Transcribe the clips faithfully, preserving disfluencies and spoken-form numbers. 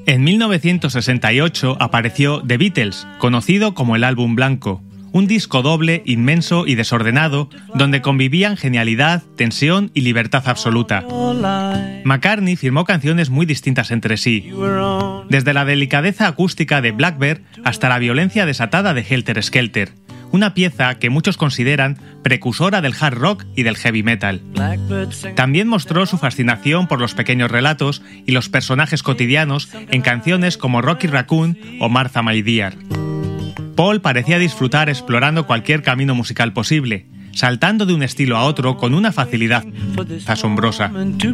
En mil novecientos sesenta y ocho apareció The Beatles, conocido como el Álbum Blanco, un disco doble inmenso y desordenado donde convivían genialidad, tensión y libertad absoluta. McCartney firmó canciones muy distintas entre sí, desde la delicadeza acústica de Blackbird hasta la violencia desatada de Helter Skelter, una pieza que muchos consideran precursora del hard rock y del heavy metal. También mostró su fascinación por los pequeños relatos y los personajes cotidianos en canciones como Rocky Raccoon o Martha My Dear. Paul parecía disfrutar explorando cualquier camino musical posible, saltando de un estilo a otro con una facilidad asombrosa.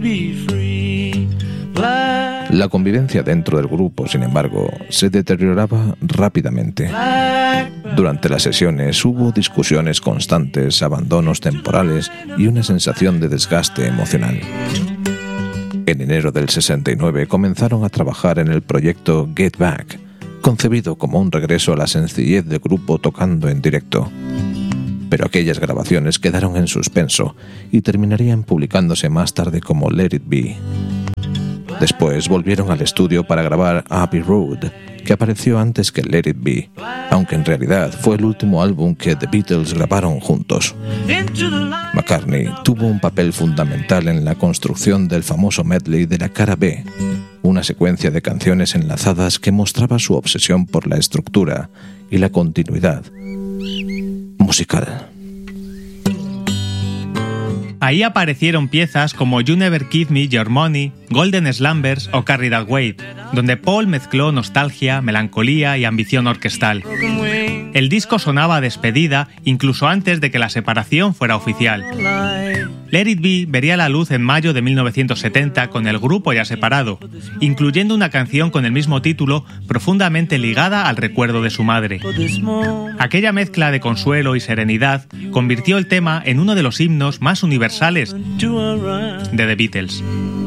La convivencia dentro del grupo, sin embargo, se deterioraba rápidamente. Durante las sesiones hubo discusiones constantes, abandonos temporales y una sensación de desgaste emocional. En enero del sesenta y nueve comenzaron a trabajar en el proyecto Get Back, concebido como un regreso a la sencillez del grupo tocando en directo. Pero aquellas grabaciones quedaron en suspenso y terminarían publicándose más tarde como Let It Be. Después volvieron al estudio para grabar Abbey Road, que apareció antes que Let It Be, aunque en realidad fue el último álbum que The Beatles grabaron juntos. McCartney tuvo un papel fundamental en la construcción del famoso medley de la cara B, una secuencia de canciones enlazadas que mostraba su obsesión por la estructura y la continuidad musical. Ahí aparecieron piezas como You Never Give Me Your Money, Golden Slumbers o Carry That Weight, donde Paul mezcló nostalgia, melancolía y ambición orquestal. El disco sonaba a despedida incluso antes de que la separación fuera oficial. Let It Be vería la luz en mayo de mil novecientos setenta con el grupo ya separado, incluyendo una canción con el mismo título profundamente ligada al recuerdo de su madre. Aquella mezcla de consuelo y serenidad convirtió el tema en uno de los himnos más universales de The Beatles.